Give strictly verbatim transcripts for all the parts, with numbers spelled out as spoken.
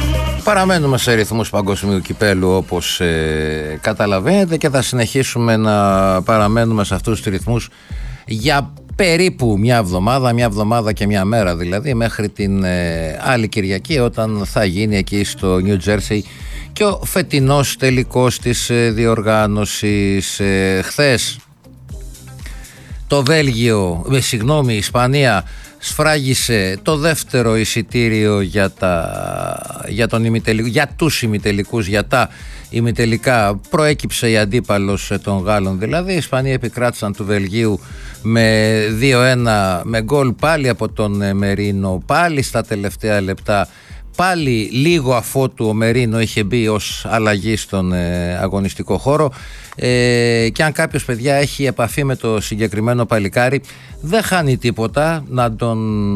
Παραμένουμε σε ρυθμούς παγκοσμίου κυπέλου, όπως ε, καταλαβαίνετε, και θα συνεχίσουμε να παραμένουμε σε αυτούς τους ρυθμούς για περίπου μια εβδομάδα, μια εβδομάδα και μια μέρα δηλαδή, μέχρι την ε, άλλη Κυριακή, όταν θα γίνει εκεί στο New Jersey και ο φετινός τελικός της ε, διοργάνωσης. Ε, χθες το Βέλγιο, με συγγνώμη, η Ισπανία σφράγισε το δεύτερο εισιτήριο για, τα, για, τον ημιτελικό, για τους ημιτελικούς, για τα ημιτελικά. Προέκυψε η αντίπαλος των Γάλλων, δηλαδή οι Ισπανοί επικράτησαν του Βελγίου με δύο ένα, με γκολ πάλι από τον Μερίνο, πάλι στα τελευταία λεπτά, πάλι λίγο αφότου ο Μερίνο είχε μπει ως αλλαγή στον ε, αγωνιστικό χώρο. Ε, και αν κάποιος, παιδιά, έχει επαφή με το συγκεκριμένο παλικάρι, δεν χάνει τίποτα να τον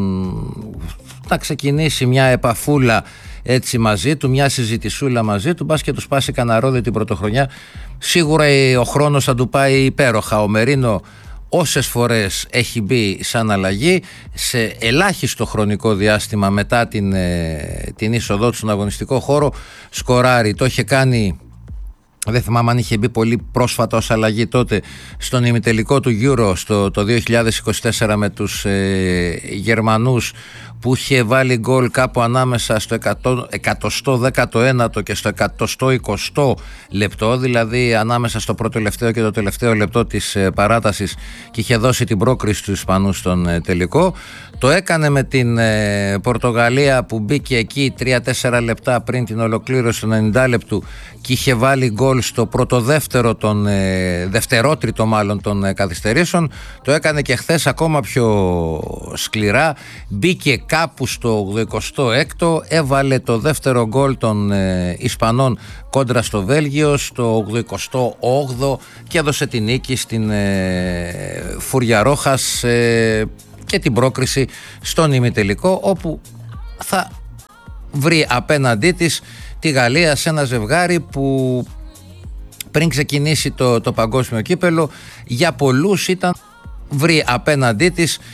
να ξεκινήσει μια επαφούλα έτσι μαζί του, μια συζητησούλα μαζί του, μπας και του σπάσει κανένα ρόδι την πρωτοχρονιά. Σίγουρα ο χρόνος θα του πάει υπέροχα. Ο Μερίνο όσες φορές έχει μπει σαν αλλαγή, σε ελάχιστο χρονικό διάστημα μετά την, την είσοδό του στον αγωνιστικό χώρο σκοράρει. Το είχε κάνει, δεν θυμάμαι αν είχε μπει πολύ πρόσφατα ως αλλαγή τότε, στον ημιτελικό του Euro στο, το δύο χιλιάδες είκοσι τέσσερα με τους ε, Γερμανούς, που είχε βάλει γκολ κάπου ανάμεσα στο εκατοστό δέκατο ένατο και στο εκατοστό εικοστό λεπτό, δηλαδή ανάμεσα στο πρώτο τελευταίο και το τελευταίο λεπτό της ε, παράτασης, και είχε δώσει την πρόκριση στους Ισπανούς στον ε, τελικό. Το έκανε με την ε, Πορτογαλία, που μπήκε εκεί τρία τέσσερα λεπτά πριν την ολοκλήρωση του ενενήντα λεπτού και είχε βάλει γκολ στο πρωτοδεύτερο των, ε, δευτερότριτο μάλλον των ε, καθυστερήσεων. Το έκανε και χθες ακόμα πιο σκληρά, μπήκε κάπου στο ογδοηκοστό έκτο, έβαλε το δεύτερο γκολ των ε, Ισπανών κόντρα στο Βέλγιο στο ογδοηκοστό όγδοο και έδωσε την νίκη στην ε, Φουριαρόχας ε, και την πρόκριση στον ημιτελικό, όπου θα βρει απέναντί της τη Γαλλία, σε ένα ζευγάρι που πριν ξεκινήσει το, το παγκόσμιο κύπελο για πολλούς ήταν βρει απέναντί της